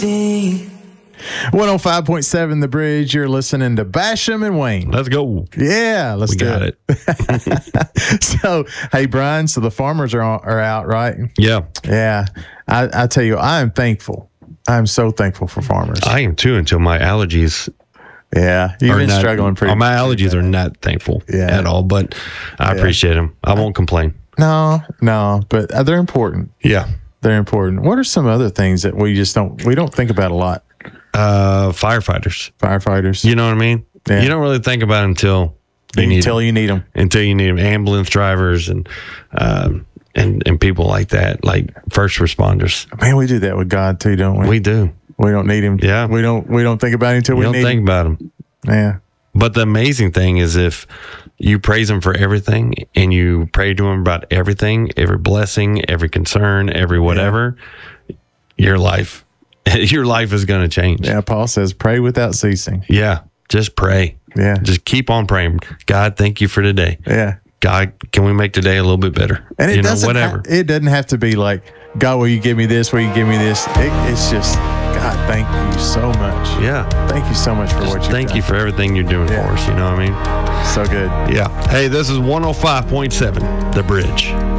105.7 The Bridge. You're listening to Basham and Wayne. Let's go. Yeah, let's do got it. So, hey, Brian, so the farmers are out, right? Yeah. Yeah. I tell you, I am thankful. I'm so thankful for farmers. I am too, until my allergies. Yeah. You've been struggling pretty My allergies are not thankful Yeah. at all, but I appreciate them. I won't complain. No, but they're important. Yeah. They're important. What are some other things that we don't think about a lot? Firefighters. You know what I mean? Yeah. You don't really think about it until you need them. Until you need them. Ambulance drivers and people like that, like first responders. Man, we do that with God too, don't we? We do. We don't need him. Yeah. We don't think about him until we need him. You don't think about him. Yeah. But the amazing thing is if you praise him for everything and you pray to him about everything, every blessing, every concern, every whatever, your life is going to change. Yeah, Paul says, pray without ceasing. Yeah, just pray. Yeah. Just keep on praying. God, thank you for today. Yeah. God, can we make today a little bit better? And it doesn't whatever. It doesn't have to be like, God, will you give me this? Will you give me this? It's just, God, thank you so much. Yeah. Thank you so much for what you've done. Thank you for everything you're doing for us. You know what I mean? So good. Yeah. Hey, this is 105.7 The Bridge.